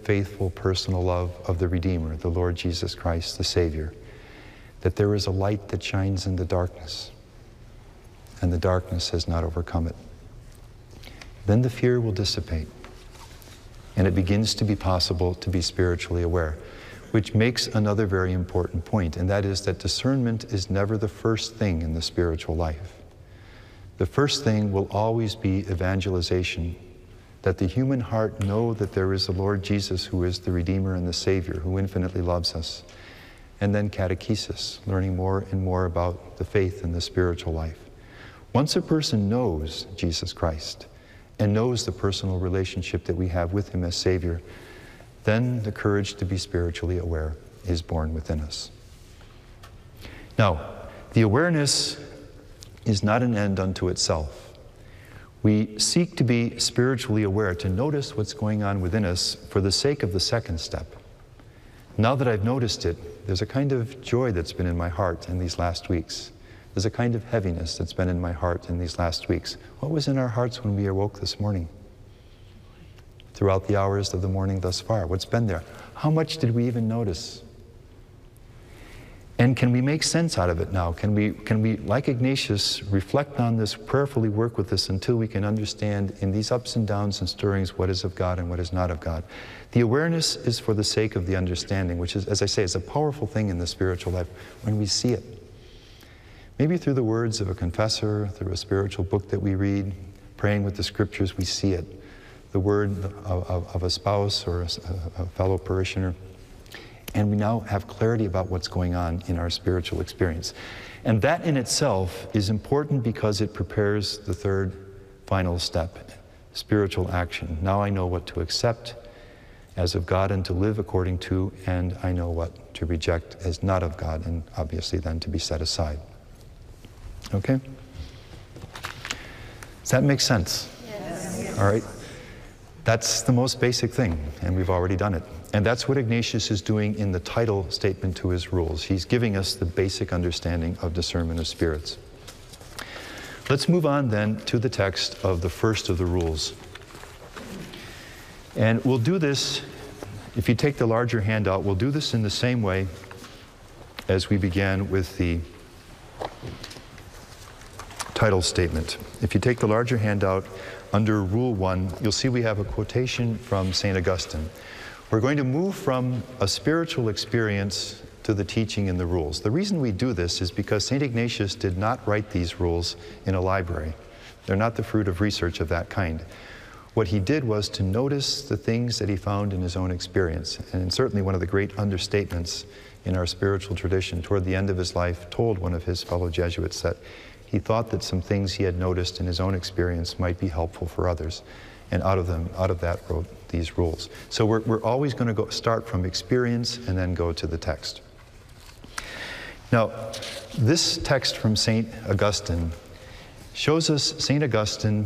faithful personal love of the Redeemer, the Lord Jesus Christ, the Savior, that there is a light that shines in the darkness, and the darkness has not overcome it. Then the fear will dissipate, and it begins to be possible to be spiritually aware, which makes another very important point, and that is that discernment is never the first thing in the spiritual life. The first thing will always be evangelization, that the human heart know that there is a Lord Jesus who is the Redeemer and the Savior, who infinitely loves us. And then catechesis, learning more and more about the faith and the spiritual life. Once a person knows Jesus Christ and knows the personal relationship that we have with Him as Savior, then the courage to be spiritually aware is born within us. Now, the awareness is not an end unto itself. We seek to be spiritually aware, to notice what's going on within us for the sake of the second step. Now that I've noticed it, there's a kind of joy that's been in my heart in these last weeks. There's a kind of heaviness that's been in my heart in these last weeks. What was in our hearts when we awoke this morning? Throughout the hours of the morning thus far, what's been there? How much did we even notice? And can we make sense out of it now? Can we, like Ignatius, reflect on this, prayerfully work with this until we can understand in these ups and downs and stirrings what is of God and what is not of God? The awareness is for the sake of the understanding, which is, as I say, is a powerful thing in the spiritual life when we see it. Maybe through the words of a confessor, through a spiritual book that we read, praying with the scriptures, we see it. The word of a spouse or a fellow parishioner. And we now have clarity about what's going on in our spiritual experience. And that in itself is important because it prepares the third final step, spiritual action. Now I know what to accept as of God and to live according to, and I know what to reject as not of God, and obviously then to be set aside. Okay? Does that make sense? Yes. All right. That's the most basic thing, and we've already done it. And that's what Ignatius is doing in the title statement to his rules. He's giving us the basic understanding of discernment of spirits. Let's move on then to the text of the first of the rules. And we'll do this, if you take the larger handout, we'll do this in the same way as we began with the title statement. If you take the larger handout, under Rule 1, you'll see we have a quotation from St. Augustine. We're going to move from a spiritual experience to the teaching in the rules. The reason we do this is because St. Ignatius did not write these rules in a library. They're not the fruit of research of that kind. What he did was to notice the things that he found in his own experience. And certainly one of the great understatements in our spiritual tradition, toward the end of his life, told one of his fellow Jesuits that he thought that some things he had noticed in his own experience might be helpful for others. And out of that wrote these rules. So we're always going to start from experience and then go to the text. Now, this text from St. Augustine shows us St. Augustine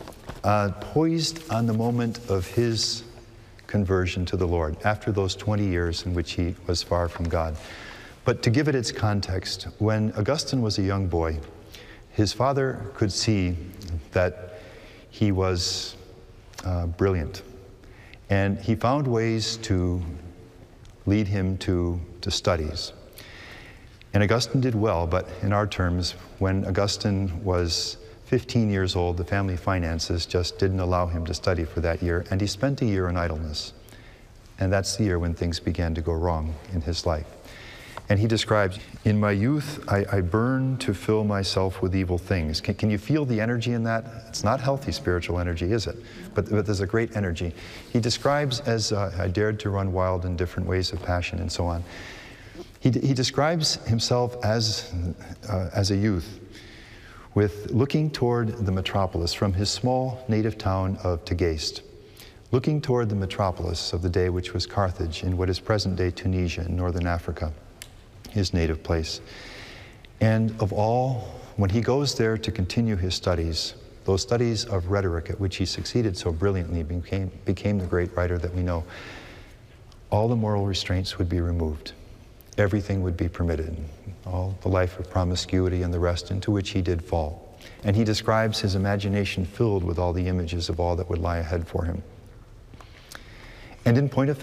poised on the moment of his conversion to the Lord, after those 20 years in which he was far from God. But to give it its context, when Augustine was a young boy, his father could see that he was brilliant. And he found ways to lead him to studies. And Augustine did well, but in our terms, when Augustine was 15 years old, the family finances just didn't allow him to study for that year, and he spent a year in idleness. And that's the year when things began to go wrong in his life. And he describes, "In my youth, I burned to fill myself with evil things." Can you feel the energy in that? It's not healthy spiritual energy, is it? But there's a great energy. He describes as, I dared to run wild in different ways of passion and so on. He describes himself as a youth with looking toward the metropolis from his small native town of Tagaste, looking toward the metropolis of the day, which was Carthage in what is present-day Tunisia in northern Africa, his native place. And of all, when he goes there to continue his studies, those studies of rhetoric at which he succeeded so brilliantly, became the great writer that we know, all the moral restraints would be removed. Everything would be permitted, all the life of promiscuity and the rest into which he did fall. And he describes his imagination filled with all the images of all that would lie ahead for him. And in point of